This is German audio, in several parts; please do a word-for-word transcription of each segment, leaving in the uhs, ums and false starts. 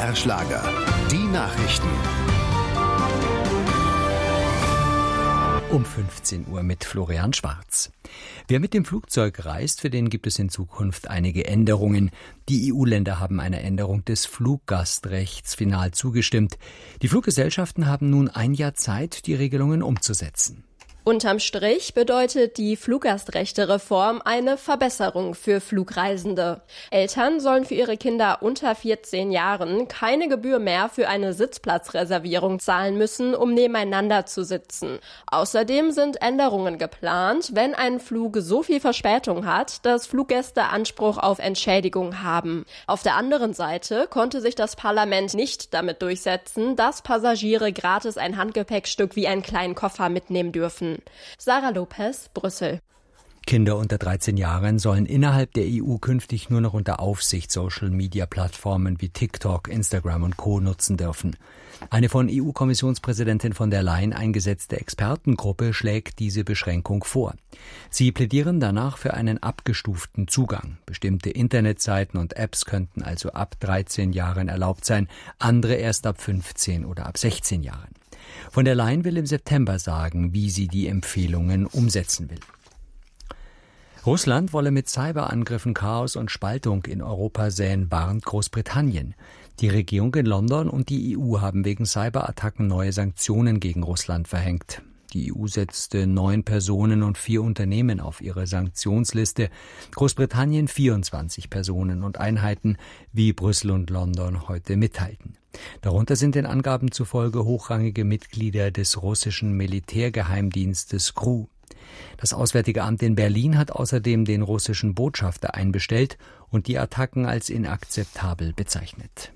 B R Schlager. Die Nachrichten. Um fünfzehn Uhr mit Florian Schwarz. Wer mit dem Flugzeug reist, für den gibt es in Zukunft einige Änderungen. Die E U-Länder haben einer Änderung des Fluggastrechts final zugestimmt. Die Fluggesellschaften haben nun ein Jahr Zeit, die Regelungen umzusetzen. Unterm Strich bedeutet die Fluggastrechte-Reform eine Verbesserung für Flugreisende. Eltern sollen für ihre Kinder unter vierzehn Jahren keine Gebühr mehr für eine Sitzplatzreservierung zahlen müssen, um nebeneinander zu sitzen. Außerdem sind Änderungen geplant, wenn ein Flug so viel Verspätung hat, dass Fluggäste Anspruch auf Entschädigung haben. Auf der anderen Seite konnte sich das Parlament nicht damit durchsetzen, dass Passagiere gratis ein Handgepäckstück wie einen kleinen Koffer mitnehmen dürfen. Sarah Lopez, Brüssel. Kinder unter dreizehn Jahren sollen innerhalb der E U künftig nur noch unter Aufsicht Social-Media-Plattformen wie TikTok, Instagram und Co. nutzen dürfen. Eine von E U-Kommissionspräsidentin von der Leyen eingesetzte Expertengruppe schlägt diese Beschränkung vor. Sie plädieren danach für einen abgestuften Zugang. Bestimmte Internetseiten und Apps könnten also ab dreizehn Jahren erlaubt sein, andere erst ab fünfzehn oder ab sechzehn Jahren. Von der Leyen will im September sagen, wie sie die Empfehlungen umsetzen will. Russland wolle mit Cyberangriffen Chaos und Spaltung in Europa säen, warnt Großbritannien. Die Regierung in London und die E U haben wegen Cyberattacken neue Sanktionen gegen Russland verhängt. Die E U setzte neun Personen und vier Unternehmen auf ihre Sanktionsliste, Großbritannien vierundzwanzig Personen und Einheiten, wie Brüssel und London heute mitteilten. Darunter sind den Angaben zufolge hochrangige Mitglieder des russischen Militärgeheimdienstes G R U. Das Auswärtige Amt in Berlin hat außerdem den russischen Botschafter einbestellt und die Attacken als inakzeptabel bezeichnet.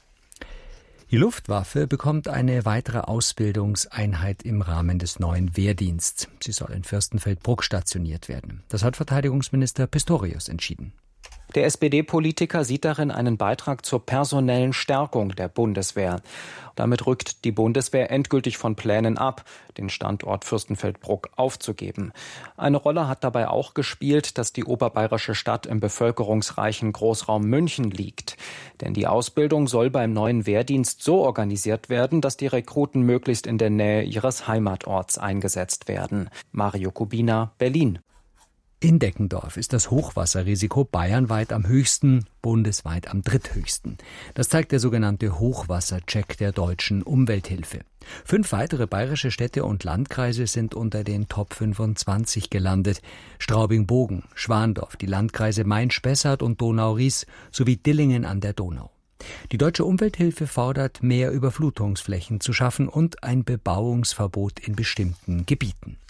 Die Luftwaffe bekommt eine weitere Ausbildungseinheit im Rahmen des neuen Wehrdienstes. Sie soll in Fürstenfeldbruck stationiert werden. Das hat Verteidigungsminister Pistorius entschieden. Der S P D-Politiker sieht darin einen Beitrag zur personellen Stärkung der Bundeswehr. Damit rückt die Bundeswehr endgültig von Plänen ab, den Standort Fürstenfeldbruck aufzugeben. Eine Rolle hat dabei auch gespielt, dass die oberbayerische Stadt im bevölkerungsreichen Großraum München liegt. Denn die Ausbildung soll beim neuen Wehrdienst so organisiert werden, dass die Rekruten möglichst in der Nähe ihres Heimatorts eingesetzt werden. Mario Kubina, Berlin. In Deckendorf ist das Hochwasserrisiko bayernweit am höchsten, bundesweit am dritthöchsten. Das zeigt der sogenannte Hochwassercheck der Deutschen Umwelthilfe. Fünf weitere bayerische Städte und Landkreise sind unter den Top fünfundzwanzig gelandet. Straubing-Bogen, Schwandorf, die Landkreise Main-Spessart und Donau-Ries sowie Dillingen an der Donau. Die Deutsche Umwelthilfe fordert, mehr Überflutungsflächen zu schaffen und ein Bebauungsverbot in bestimmten Gebieten.